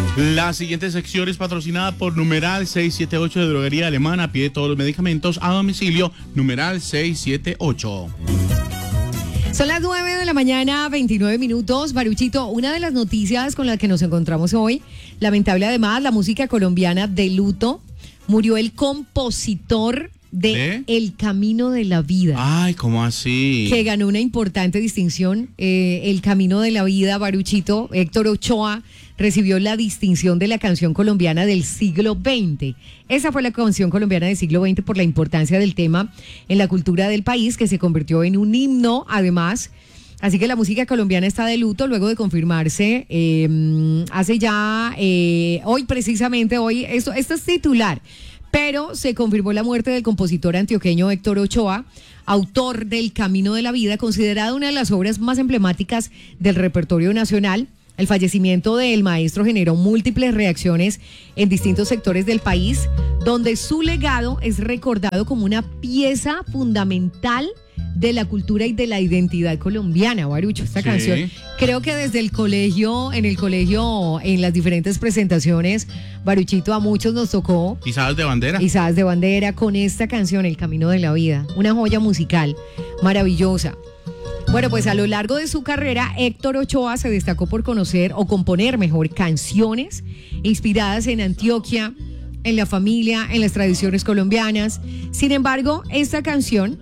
La siguiente sección es patrocinada por numeral 678 de Droguería Alemana. Pide todos los medicamentos a domicilio, numeral 678. Son las 9 de la mañana, 29 minutos. Baruchito, una de las noticias con las que nos encontramos hoy, lamentable además, la música colombiana de luto. Murió el compositor de El Camino de la Vida. Ay, ¿cómo así? Que ganó una importante distinción. El Camino de la Vida, Baruchito, Héctor Ochoa, recibió la distinción de la canción colombiana del siglo XX. Esa fue la canción colombiana del siglo XX por la importancia del tema en la cultura del país, que se convirtió en un himno, además. Así que la música colombiana está de luto luego de confirmarse hace ya, hoy precisamente, esto es titular, pero se confirmó la muerte del compositor antioqueño Héctor Ochoa, autor del Camino de la Vida, considerada una de las obras más emblemáticas del repertorio nacional. El fallecimiento del maestro generó múltiples reacciones en distintos sectores del país, donde su legado es recordado como una pieza fundamental de la cultura y de la identidad colombiana, Barucho. Esta canción, creo que desde el colegio, en las diferentes presentaciones, Baruchito, a muchos nos tocó. Izadas de bandera. Izadas de bandera con esta canción, El Camino de la Vida. Una joya musical maravillosa. Bueno, pues a lo largo de su carrera, Héctor Ochoa se destacó por componer mejor, canciones inspiradas en Antioquia, en la familia, en las tradiciones colombianas. Sin embargo, esta canción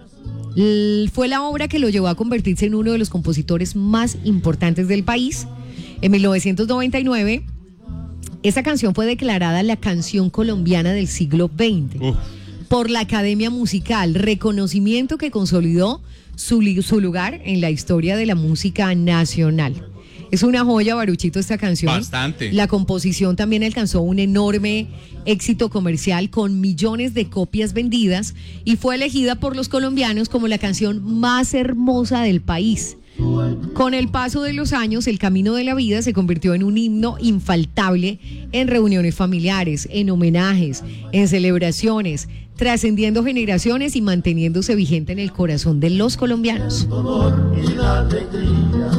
fue la obra que lo llevó a convertirse en uno de los compositores más importantes del país. En 1999, esa canción fue declarada la canción colombiana del siglo XX por la Academia Musical, reconocimiento que consolidó su lugar en la historia de la música nacional. Es una joya, Baruchito, esta canción. Bastante. La composición también alcanzó un enorme éxito comercial con millones de copias vendidas y fue elegida por los colombianos como la canción más hermosa del país. Con el paso de los años, El Camino de la Vida se convirtió en un himno infaltable en reuniones familiares, en homenajes, en celebraciones, trascendiendo generaciones y manteniéndose vigente en el corazón de los colombianos. El dolor y la alegría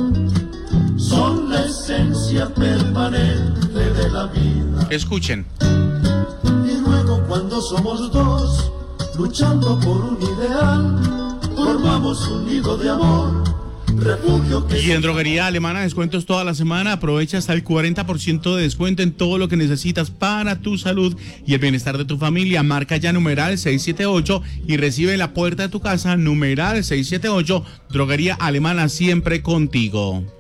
son la esencia permanente de la vida. Escuchen. Y luego cuando somos dos, luchando por un ideal, formamos un nido de amor, refugio que... Y en Droguería Alemana, descuentos toda la semana. Aprovecha hasta el 40% de descuento en todo lo que necesitas para tu salud y el bienestar de tu familia. Marca ya numeral 678 y recibe en la puerta de tu casa numeral 678. Droguería Alemana, siempre contigo.